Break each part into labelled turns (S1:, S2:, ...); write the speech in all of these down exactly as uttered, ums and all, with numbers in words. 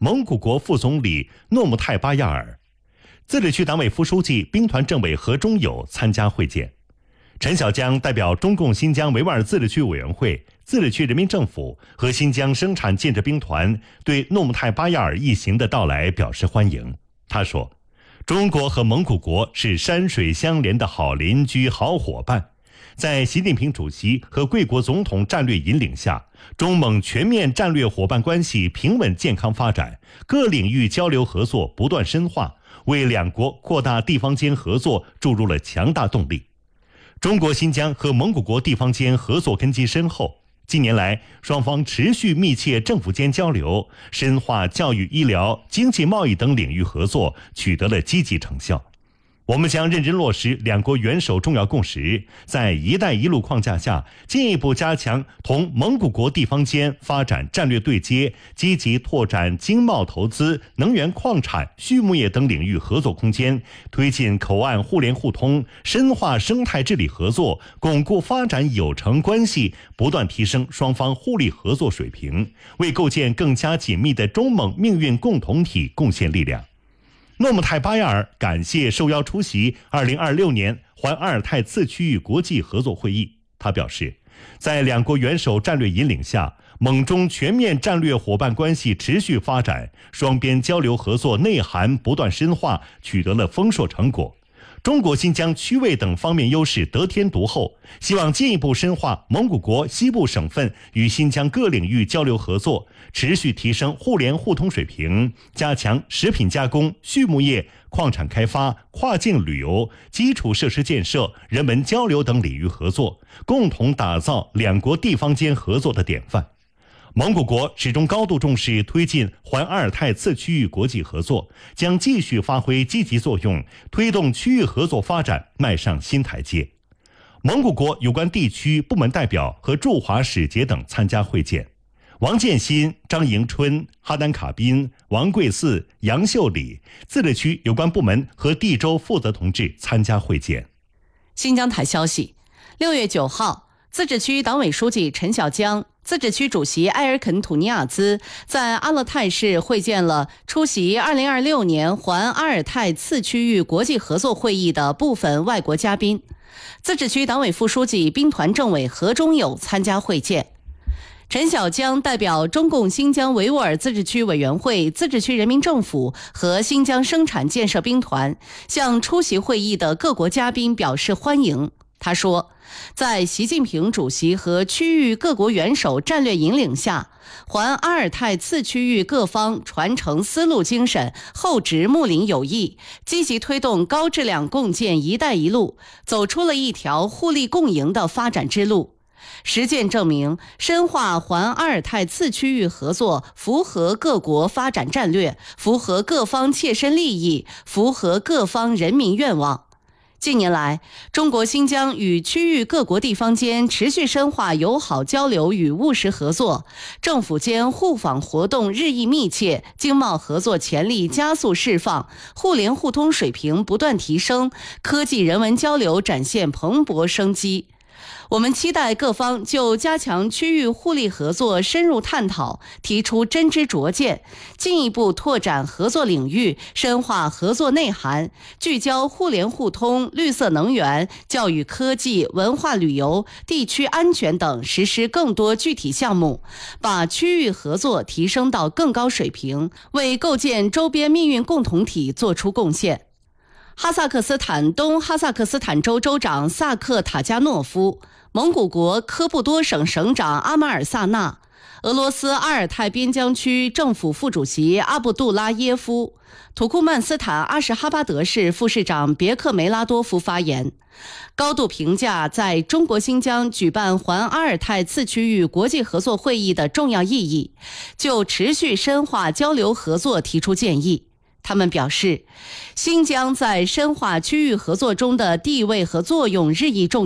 S1: 蒙古国副总理诺木泰巴亚尔。自治区党委副书记、兵团政委何忠友参加会见。陈小江代表中共新疆维吾尔自治区委员会、自治区人民政府和新疆生产建设兵团对诺木泰巴亚尔一行的到来表示欢迎。他说，中国和蒙古国是山水相连的好邻居、好伙伴。在习近平主席和贵国总统战略引领下，中蒙全面战略伙伴关系平稳健康发展，各领域交流合作不断深化，为两国扩大地方间合作注入了强大动力。中国新疆和蒙古国地方间合作根基深厚，近年来双方持续密切政府间交流，深化教育、医疗、经济贸易等领域合作，取得了积极成效。我们将认真落实两国元首重要共识，在“一带一路”框架下，进一步加强同蒙古国地方间发展战略对接，积极拓展经贸投资、能源矿产、畜牧业等领域合作空间，推进口岸互联互通，深化生态治理合作，巩固发展有成关系，不断提升双方互利合作水平，为构建更加紧密的中蒙命运共同体贡献力量。诺木泰巴亚尔感谢受邀出席二零二六年环阿尔泰次区域国际合作会议。他表示，在两国元首战略引领下，蒙中全面战略伙伴关系持续发展，双边交流合作内涵不断深化，取得了丰硕成果。中国新疆区位等方面优势得天独厚，希望进一步深化蒙古国西部省份与新疆各领域交流合作，持续提升互联互通水平，加强食品加工、畜牧业、矿产开发、跨境旅游、基础设施建设、人文交流等领域合作，共同打造两国地方间合作的典范。蒙古国始终高度重视推进环阿尔泰次区域国际合作，将继续发挥积极作用，推动区域合作发展迈上新台阶。蒙古国有关地区部门代表和驻华使节等参加会见。王建新、张迎春、哈丹卡宾、王贵嗣、杨秀礼，自治区有关部门和地州负责同志参加会见。
S2: 新疆台消息，六月九号，自治区党委书记陈小江、自治区主席埃尔肯·土尼亚兹在阿勒泰市会见了出席二零二六年环阿尔泰次区域国际合作会议的部分外国嘉宾。自治区党委副书记、兵团政委何忠友参加会见。陈小江代表中共新疆维吾尔自治区委员会、自治区人民政府和新疆生产建设兵团向出席会议的各国嘉宾表示欢迎。他说，在习近平主席和区域各国元首战略引领下，环阿尔泰次区域各方传承丝路精神，厚植睦邻友谊，积极推动高质量共建“一带一路”，走出了一条互利共赢的发展之路。实践证明，深化环阿尔泰次区域合作符合各国发展战略，符合各方切身利益，符合各方人民愿望。近年来，中国新疆与区域各国地方间持续深化友好交流与务实合作，政府间互访活动日益密切，经贸合作潜力加速释放，互联互通水平不断提升，科技人文交流展现蓬勃生机。我们期待各方就加强区域互利合作深入探讨，提出真知灼见，进一步拓展合作领域，深化合作内涵，聚焦互联互通、绿色能源、教育科技、文化旅游、地区安全等，实施更多具体项目，把区域合作提升到更高水平，为构建周边命运共同体作出贡献。哈萨克斯坦东哈萨克斯坦州州长萨克塔加诺夫，蒙古国科布多省省长阿马尔萨纳，俄罗斯阿尔泰边疆区政府副主席阿布杜拉耶夫，土库曼斯坦阿什哈巴德市副市长别克梅拉多夫发言，高度评价在中国新疆举办环阿尔泰次区域国际合作会议的重要意义，就持续深化交流合作提出建议。他们表示，新疆在深化区域合作中的地位和作用日益重要，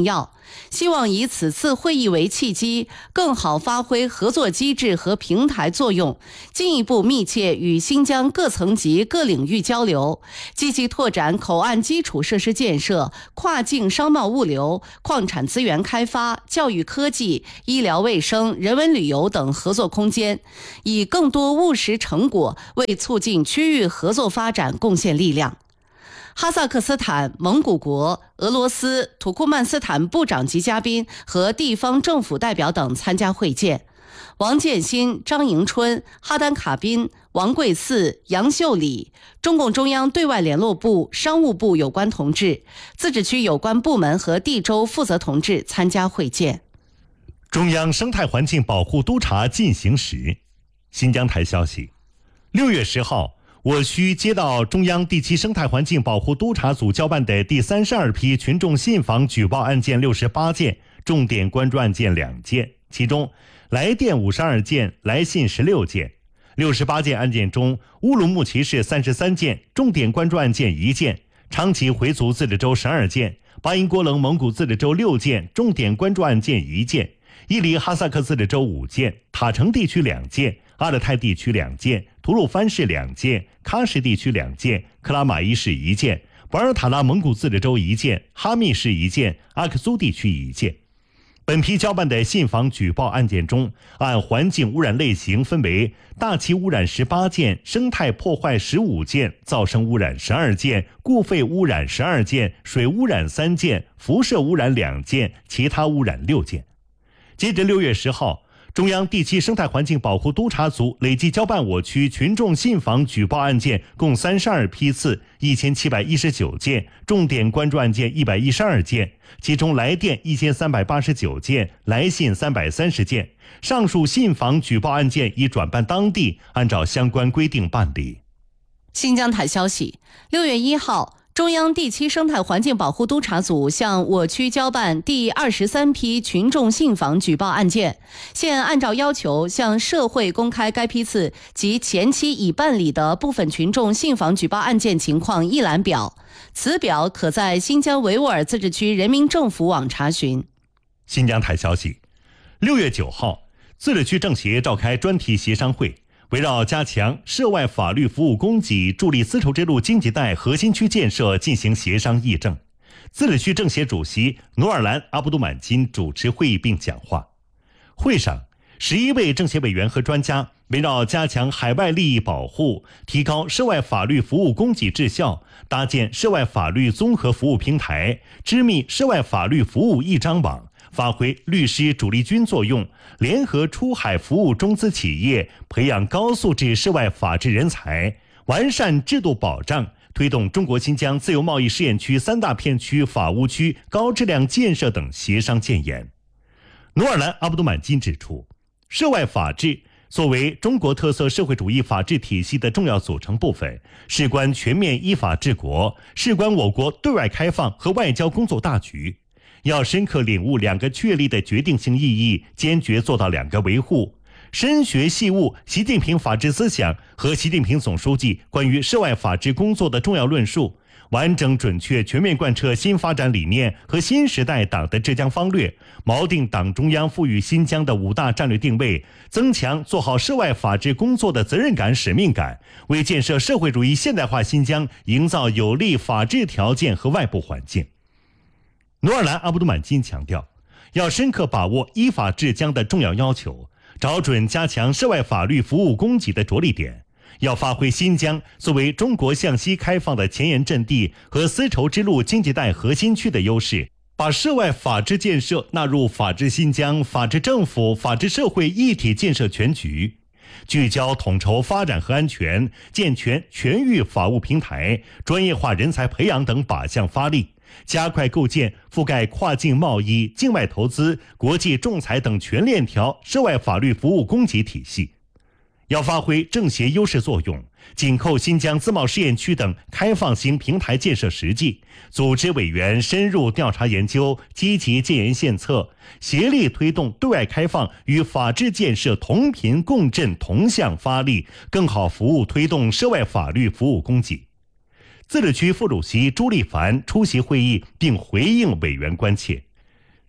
S2: 希望以此次会议为契机，更好发挥合作机制和平台作用，进一步密切与新疆各层级各领域交流，积极拓展口岸基础设施建设、跨境商贸物流、矿产资源开发、教育科技、医疗卫生、人文旅游等合作空间，以更多务实成果为促进区域合作发展贡献力量。哈萨克斯坦、蒙古国、俄罗斯、土库曼斯坦部长级嘉宾和地方政府代表等参加会见。王建新、张迎春、哈丹卡宾、王贵嗣、杨秀礼，中共中央对外联络部、商务部有关同志，自治区有关部门和地州负责同志参加会见。
S1: 中央生态环境保护督查进行时，新疆台消息，六月十号。我区接到中央第七生态环境保护督查组交办的第三十二批群众信访举报案件六十八件，重点关注案件两件，其中来电五十二件，来信十六件。六十八件案件中，乌鲁木齐市三十三件，重点关注案件一件；长崎回族自治州十二件，巴音郭楞蒙古自治州六件，重点关注案件一件；伊犁哈萨克自治州五件，塔城地区两件，阿勒泰地区两件，吐鲁番市两件，喀什地区两件，克拉玛依市一件，博尔塔拉蒙古自治州一件，哈密市一件，阿克苏地区一件。本批交办的信访举报案件中，按环境污染类型分为大气污染十八件，生态破坏十五件，噪声污染十二件，固废污染十二件，水污染三件，辐射污染两件，其他污染六件。截至六月十号，中央第七生态环境保护督查组累计交办我区群众信访举报案件共三十二批次，一千七百一十九件，重点关注案件一百一十二件，其中来电一千三百八十九件，来信三百三十件。上述信访举报案件已转办当地，按照相关规定办理。
S2: 新疆台消息，六月一号。中央第七生态环境保护督查组向我区交办第二十三批群众信访举报案件，现按照要求向社会公开该批次及前期已办理的部分群众信访举报案件情况一览表，此表可在新疆维吾尔自治区人民政府网查询。
S1: 新疆台消息，六月九号，自治区政协召开专题协商会，围绕加强涉外法律服务供给，助力丝绸之路经济带核心区建设进行协商议政。自治区政协主席努尔兰·阿卜杜满金主持会议并讲话。会上，十一位政协委员和专家围绕加强海外利益保护，提高涉外法律服务供给质效，搭建涉外法律综合服务平台，织密涉外法律服务一张网，发挥律师主力军作用，联合出海服务中资企业，培养高素质涉外法治人才，完善制度保障，推动中国新疆自由贸易试验区三大片区法务区高质量建设等协商建言。努尔兰·阿卜杜满金指出，涉外法治作为中国特色社会主义法治体系的重要组成部分，事关全面依法治国，事关我国对外开放和外交工作大局。要深刻领悟两个确立的决定性意义，坚决做到两个维护，深学细悟习近平法治思想和习近平总书记关于涉外法治工作的重要论述，完整准确全面贯彻新发展理念和新时代党的治疆方略，锚定党中央赋予新疆的五大战略定位，增强做好涉外法治工作的责任感使命感，为建设社会主义现代化新疆营造有利法治条件和外部环境。努尔兰·阿卜杜满金强调，要深刻把握依法治疆的重要要求，找准加强涉外法律服务供给的着力点，要发挥新疆作为中国向西开放的前沿阵地和丝绸之路经济带核心区的优势，把涉外法治建设纳入法治新疆、法治政府、法治社会一体建设全局，聚焦统筹发展和安全，健全全域法务平台、专业化人才培养等靶向发力，加快构建覆盖跨境贸易、境外投资、国际仲裁等全链条涉外法律服务供给体系。要发挥政协优势作用，紧扣新疆自贸试验区等开放型平台建设实际，组织委员深入调查研究，积极建言献策，协力推动对外开放与法治建设同频共振、同向发力，更好服务推动涉外法律服务供给。自治区副主席朱立凡出席会议并回应委员关切。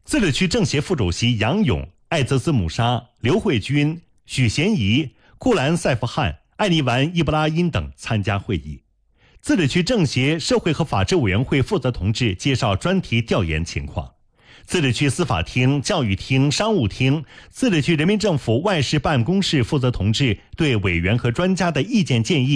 S1: 自治区政协副主席杨勇、艾泽兹姆沙、刘慧君、许贤仪、库兰塞夫汗、艾尼完伊布拉因等参加会议。自治区政协社会和法制委员会负责同志介绍专题调研情况。自治区司法厅、教育厅、商务厅、自治区人民政府外事办公室负责同志对委员和专家的意见建议